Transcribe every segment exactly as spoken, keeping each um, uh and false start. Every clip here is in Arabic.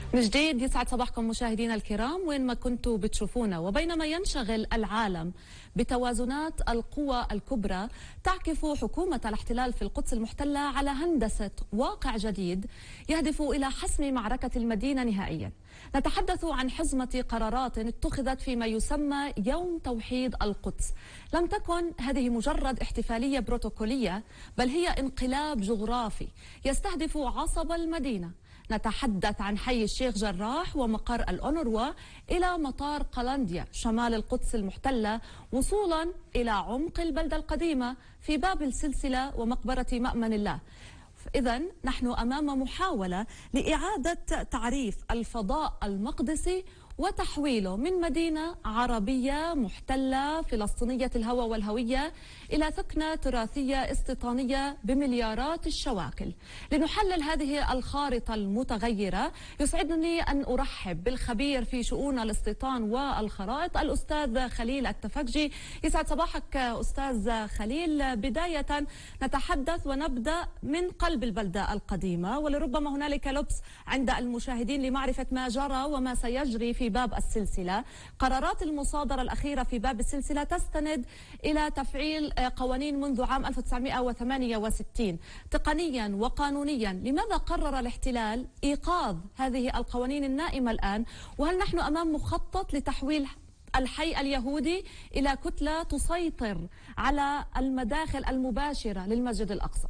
من جديد يسعد صباحكم مشاهدينا الكرام وين ما كنتوا بتشوفونا. وبينما ينشغل العالم بتوازنات القوى الكبرى، تعكف حكومة الاحتلال في القدس المحتلة على هندسة واقع جديد يهدف إلى حسم معركة المدينة نهائيا. نتحدث عن حزمة قرارات اتخذت فيما يسمى يوم توحيد القدس. لم تكن هذه مجرد احتفالية بروتوكولية، بل هي انقلاب جغرافي يستهدف عصب المدينة. نتحدث عن حي الشيخ جراح ومقر الأونروا إلى مطار قلنديا شمال القدس المحتلة، وصولا إلى عمق البلدة القديمة في باب السلسلة ومقبرة مأمن الله. إذن نحن أمام محاولة لإعادة تعريف الفضاء المقدسي وتحويله من مدينة عربية محتلة فلسطينية الهوى والهوية إلى ثكنة تراثية استيطانية بمليارات الشواكل. لنحلل هذه الخارطة المتغيرة يسعدني أن أرحب بالخبير في شؤون الاستيطان والخرائط الأستاذ خليل التفكجي. يسعد صباحك أستاذ خليل. بداية نتحدث ونبدأ من قلب البلدة القديمة، ولربما هنالك لبس عند المشاهدين لمعرفة ما جرى وما سيجري في باب السلسلة. قرارات المصادرة الأخيرة في باب السلسلة تستند إلى تفعيل قوانين منذ عام ألف وتسعمئة وثمانية وستين. تقنيا وقانونيا لماذا قرر الاحتلال إيقاظ هذه القوانين النائمة الآن؟ وهل نحن أمام مخطط لتحويل الحي اليهودي إلى كتلة تسيطر على المداخل المباشرة للمسجد الأقصى؟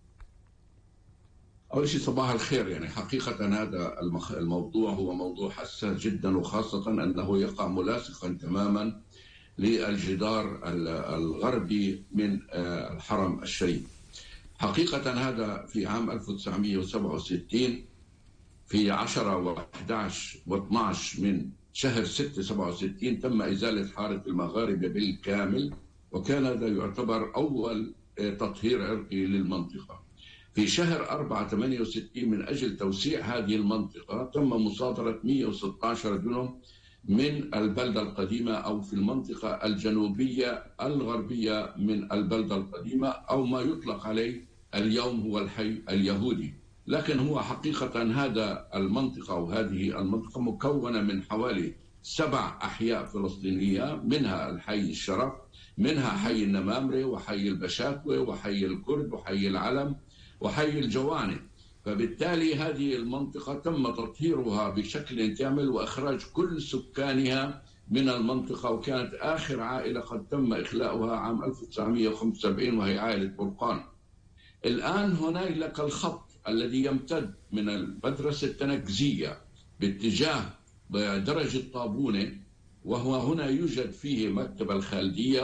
أول شيء صباح الخير. يعني حقيقة هذا الموضوع هو موضوع حساس جدا، وخاصة أنه يقع ملاصقا تماما للجدار الغربي من الحرم الشريف. حقيقة هذا في عام ألف وتسعمئة وسبعة وستين في عشرة وأحد عشر واثني عشر من شهر ستة سبعة وستين تم إزالة حارة المغاربة بالكامل، وكان هذا يعتبر أول تطهير عرقي للمنطقة. في شهر أربعة ثمانية وستين من أجل توسيع هذه المنطقة تم مصادرة مئة وستة عشر دونم من البلدة القديمة، أو في المنطقة الجنوبية الغربية من البلدة القديمة، أو ما يطلق عليه اليوم هو الحي اليهودي. لكن هو حقيقة هذا المنطقة أو هذه المنطقة مكونة من حوالي سبع أحياء فلسطينية، منها الحي الشرف، منها حي النمامرة وحي البشاكوة وحي الكرد وحي العلم وحي الجواني. فبالتالي هذه المنطقة تم تطهيرها بشكل كامل وإخراج كل سكانها من المنطقة، وكانت آخر عائلة قد تم إخلاؤها عام ألف وتسعمئة وخمسة وسبعين وهي عائلة برقان. الآن هنالك الخط الذي يمتد من المدرسة التنكزية باتجاه درجة طابونة، وهو هنا يوجد فيه مكتب الخالدية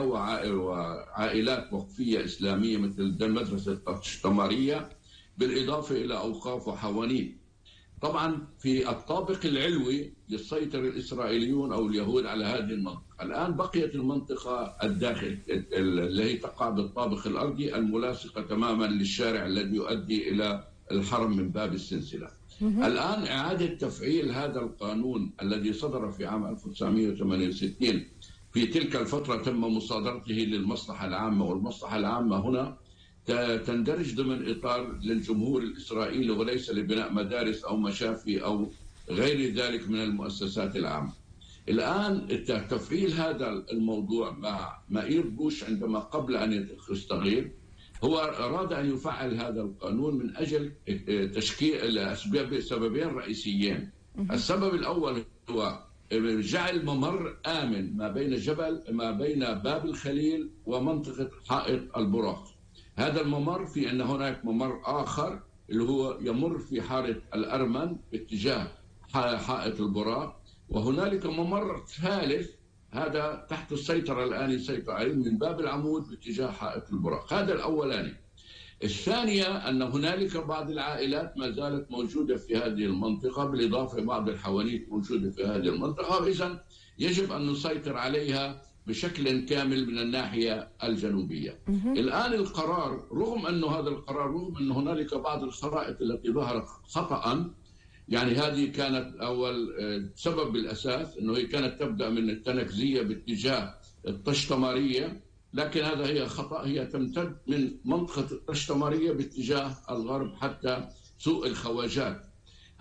وعائلات وقفية إسلامية مثل المدرسة التشتمارية، بالإضافة إلى أوقاف وحوانيت. طبعا في الطابق العلوي يسيطر الإسرائيليون أو اليهود على هذه المنطقة. الآن بقيت المنطقة الداخل التي تقع بالطابق الأرضي الملاصقة تماما للشارع الذي يؤدي إلى الحرم من باب السلسلة. الآن إعادة تفعيل هذا القانون الذي صدر في عام ألف وتسعمئة وثمانية وستين في تلك الفترة تم مصادرته للمصلحة العامة، والمصلحة العامة هنا تندرج ضمن إطار للجمهور الإسرائيلي وليس لبناء مدارس أو مشافي أو غير ذلك من المؤسسات العامة. الآن تفعيل هذا الموضوع مع مائير بوش عندما قبل أن يستغير، هو أراد أن يفعل هذا القانون من أجل تشكيل أسباب سببين رئيسيين. السبب الأول هو جعل ممر آمن ما بين جبل ما بين باب الخليل ومنطقة حائط البراق. هذا الممر في أن هناك ممر آخر اللي هو يمر في حارة الأرمن باتجاه حائط البراق، وهنالك ممر ثالث هذا تحت السيطرة الآن يسيطر عليه من باب العمود باتجاه حائط البراق. هذا الأولاني. الثانية أن هنالك بعض العائلات ما زالت موجودة في هذه المنطقة، بالإضافة بعض الحوانيت موجودة في هذه المنطقة، إذن يجب أن نسيطر عليها بشكل كامل من الناحية الجنوبية. الآن القرار، رغم أن هذا القرار رغم أن هنالك بعض الخرائط التي ظهرت خطأ، يعني هذه كانت أول سبب الأساس أنه هي كانت تبدأ من التنكزية باتجاه الطشتمارية، لكن هذا هي خطأ، هي تمتد من منطقة الطشتمارية باتجاه الغرب حتى سوق الخواجات.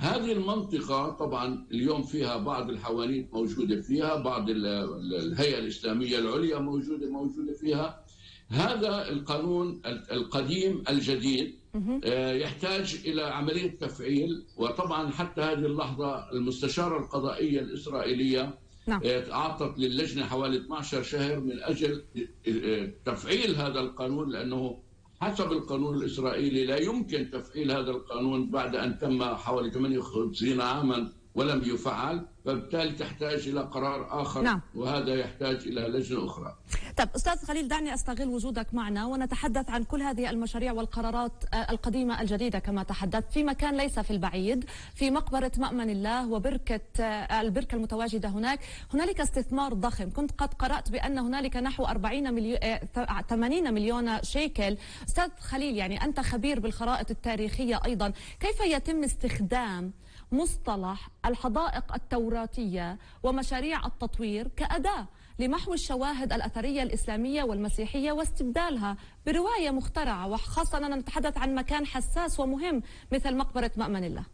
هذه المنطقة طبعا اليوم فيها بعض الحوانيت موجودة فيها، بعض الهيئة الإسلامية العليا موجودة موجودة فيها. هذا القانون القديم الجديد يحتاج إلى عملية تفعيل، وطبعا حتى هذه اللحظة المستشارة القضائية الإسرائيلية نعم. أعطت للجنة حوالي اثني عشر شهر من أجل تفعيل هذا القانون، لأنه حسب القانون الإسرائيلي لا يمكن تفعيل هذا القانون بعد أن تم حوالي ثمانية وخمسين عاما ولم يفعل، فبالتالي تحتاج إلى قرار آخر نعم. وهذا يحتاج إلى لجنة أخرى. طب أستاذ خليل، دعني أستغل وجودك معنا ونتحدث عن كل هذه المشاريع والقرارات القديمة الجديدة كما تحدثت في مكان ليس في البعيد، في مقبرة مأمن الله وبركة البركة المتواجدة هناك. هنالك استثمار ضخم، كنت قد قرأت بأن هنالك نحو أربعين مليون ثمانين مليون شيكل. أستاذ خليل، يعني أنت خبير بالخرائط التاريخية أيضا، كيف يتم استخدام مصطلح الحدائق التوراتية ومشاريع التطوير كأداة لمحو الشواهد الأثرية الإسلامية والمسيحية واستبدالها برواية مخترعة، وخاصة أننا نتحدث عن مكان حساس ومهم مثل مقبرة مأمن الله؟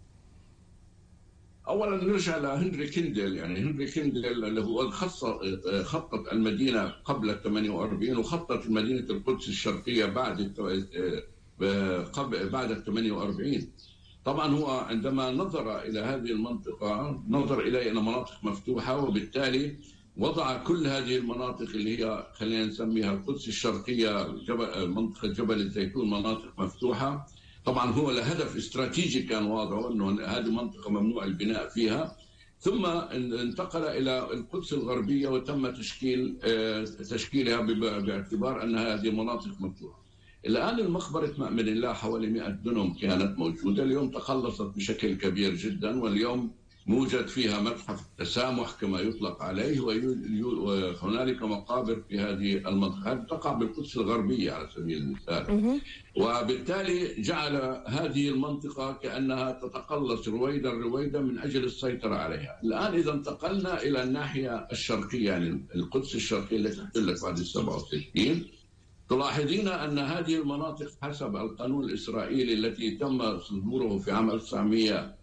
أولا نرجع لهنري كيندل. يعني هنري كيندل اللي هو خطط المدينة قبل ثمانية وأربعين وخطط مدينة القدس الشرقية بعد بعد ثمانية وأربعين. طبعا هو عندما نظر إلى هذه المنطقة نظر إلى أن مناطق مفتوحة، وبالتالي وضع كل هذه المناطق اللي هي خلينا نسميها القدس الشرقية، جبل منطقة جبل الزيتون، مناطق مفتوحة. طبعا هو لهدف استراتيجي كان واضح أنه هذه منطقة ممنوع البناء فيها. ثم انتقل إلى القدس الغربية وتم تشكيل تشكيلها باعتبار أن هذه مناطق مفتوحة. الآن المقبرة مأمن الله حوالي مئة دنم كانت موجودة، اليوم تقلصت بشكل كبير جدا، واليوم موجد فيها متحف التسامح كما يطلق عليه، وهنالك مقابر في هذه المنطقة تقع بالقدس الغربية على سبيل المثال. وبالتالي جعل هذه المنطقة كأنها تتقلص رويدا رويدا من أجل السيطرة عليها. الآن إذا انتقلنا إلى الناحية الشرقية، يعني القدس الشرقية التي تحتلت بعد السبعة وستين، تلاحظين أن هذه المناطق حسب القانون الإسرائيلي التي تم صدوره في عام ألف وتسعمئة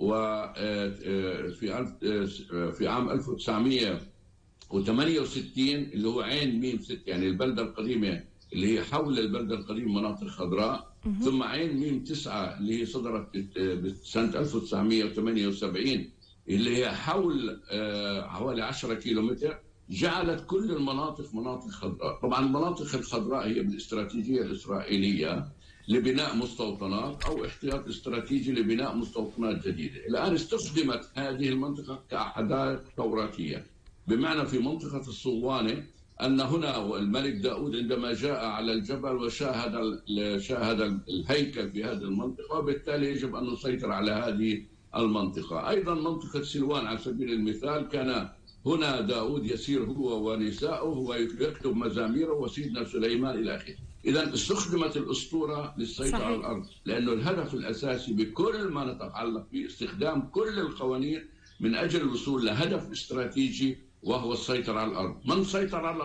وفي في عام ألف وتسعمئة وثمانية وستين اللي هو عين ميم ست، يعني البلدة القديمة اللي هي حول البلدة القديمة مناطق خضراء، ثم عين ميم تسعة اللي هي صدرت سنة ألف وتسعمئة وثمانية وسبعين اللي هي حول حوالي عشرة كيلومتر، جعلت كل المناطق مناطق خضراء. طبعا المناطق الخضراء هي بالاستراتيجية الإسرائيلية لبناء مستوطنات أو احتياط استراتيجي لبناء مستوطنات جديدة. الآن استخدمت هذه المنطقة كحدائق توراتية، بمعنى في منطقة الصوانة أن هنا الملك داود عندما جاء على الجبل وشاهد شاهد الهيكل في هذه المنطقة، وبالتالي يجب أن نسيطر على هذه المنطقة. أيضا منطقة سلوان على سبيل المثال، كان هنا داود يسير هو ونساؤه ويكتب مزاميره وسيدنا سليمان إلى آخره. إذا استخدمت الأسطورة للسيطرة على الأرض، لأنه الهدف الأساسي بكل ما نتعلق باستخدام كل القوانين من أجل الوصول لهدف استراتيجي وهو السيطرة على الأرض. من سيطر على